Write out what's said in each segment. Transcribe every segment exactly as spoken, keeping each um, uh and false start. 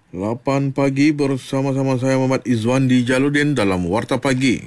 lapan pagi bersama-sama saya Muhammad Izwandi Jaludin dalam Warta Pagi.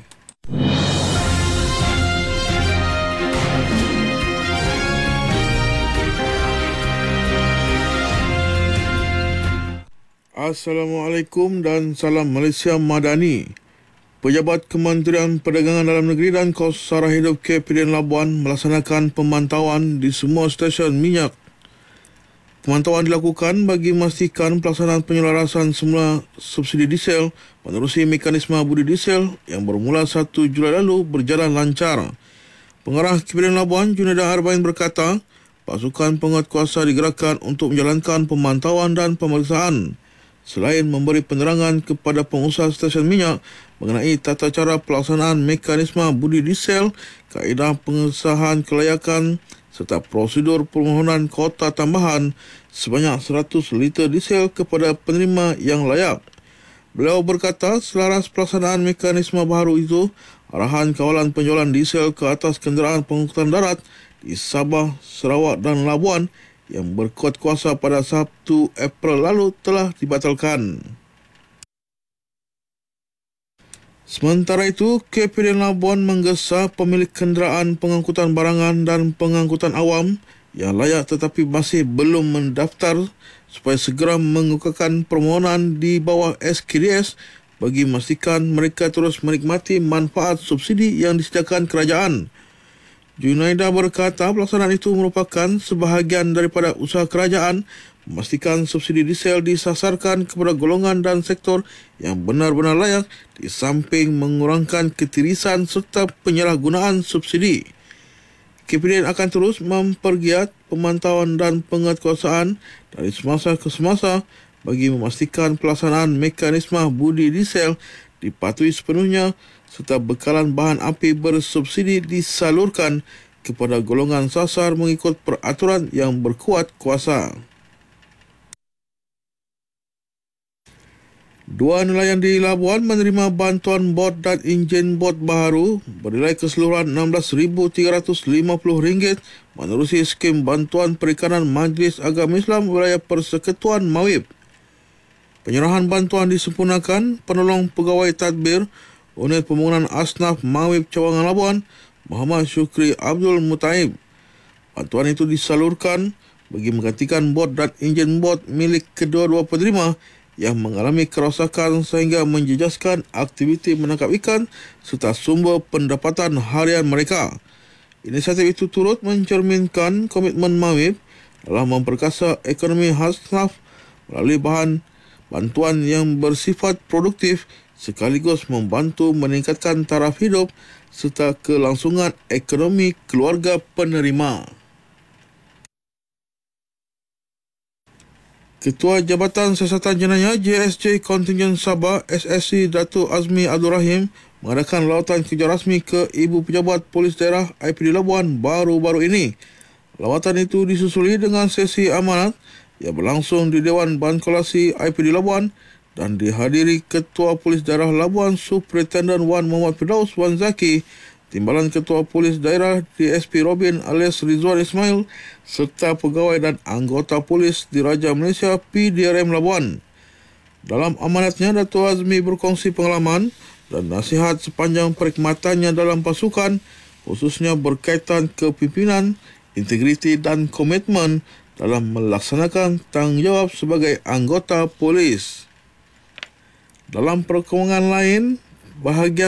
Assalamualaikum dan salam Malaysia Madani. Pejabat Kementerian Perdagangan Dalam Negeri dan Kos Sara Hidup K P D N Labuan melaksanakan pemantauan di semua stesen minyak. Pemantauan dilakukan bagi memastikan pelaksanaan penyelarasan semula subsidi diesel menerusi mekanisme budi diesel yang bermula satu Julai lalu berjalan lancar. Pengarah K P D N Labuan, Junaidah Arbain berkata, pasukan penguatkuasa digerakkan untuk menjalankan pemantauan dan pemeriksaan. Selain memberi penerangan kepada pengusaha stesen minyak mengenai tata cara pelaksanaan mekanisme budi diesel, kaedah pengesahan kelayakan serta prosedur permohonan kota tambahan sebanyak seratus liter diesel kepada penerima yang layak. Beliau berkata, selaras pelaksanaan mekanisme baru itu, arahan kawalan penjualan diesel ke atas kenderaan pengangkutan darat di Sabah, Sarawak dan Labuan yang berkuat kuasa pada Sabtu April lalu telah dibatalkan. Sementara itu, K P D N Labuan menggesa pemilik kenderaan pengangkutan barangan dan pengangkutan awam yang layak tetapi masih belum mendaftar supaya segera mengukuhkan permohonan di bawah S K D S bagi memastikan mereka terus menikmati manfaat subsidi yang disediakan kerajaan. Junaidah berkata pelaksanaan itu merupakan sebahagian daripada usaha kerajaan memastikan subsidi diesel disasarkan kepada golongan dan sektor yang benar-benar layak di samping mengurangkan ketirisan serta penyalahgunaan subsidi. K P D N akan terus mempergiat pemantauan dan penguatkuasaan dari semasa ke semasa bagi memastikan pelaksanaan mekanisme budi diesel dipatuhi sepenuhnya serta bekalan bahan api bersubsidi disalurkan kepada golongan sasar mengikut peraturan yang berkuat kuasa. Dua nelayan di Labuan menerima bantuan bot dan enjin bot baharu bernilai keseluruhan enam belas ribu tiga ratus lima puluh ringgit menerusi skim bantuan perikanan Majlis Agama Islam Wilayah Persekutuan Mawib. Penyerahan bantuan disempurnakan penolong pegawai tadbir Unit Pembangunan Asnaf Mawib Cawangan Labuan, Muhammad Syukri Abdul Mutaib. Bantuan itu disalurkan bagi menggantikan bot dan enjin bot milik kedua-dua penerima yang mengalami kerosakan sehingga menjejaskan aktiviti menangkap ikan serta sumber pendapatan harian mereka. Inisiatif itu turut mencerminkan komitmen Mawib dalam memperkasa ekonomi Asnaf melalui bahan bantuan yang bersifat produktif sekaligus membantu meningkatkan taraf hidup serta kelangsungan ekonomi keluarga penerima. Ketua Jabatan Siasatan Jenayah J S J Kontingen Sabah S S C Datuk Azmi Abdul Rahim mengadakan lawatan kerja rasmi ke Ibu Pejabat Polis Daerah I P D Labuan baru-baru ini. Lawatan itu disusuli dengan sesi amanat yang berlangsung di Dewan Bankolasi I P D Labuan dan dihadiri Ketua Polis Daerah Labuan Superintendent Wan Muhammad Firdaus Wan Zaki, Timbalan Ketua Polis Daerah D S P Robin alias Rizwan Ismail serta pegawai dan anggota polis Diraja Malaysia P D R M Labuan. Dalam amanatnya, Datuk Azmi berkongsi pengalaman dan nasihat sepanjang perkhidmatannya dalam pasukan, khususnya berkaitan kepimpinan, integriti dan komitmen dalam melaksanakan tanggungjawab sebagai anggota polis. Dalam perkembangan lain, bahagian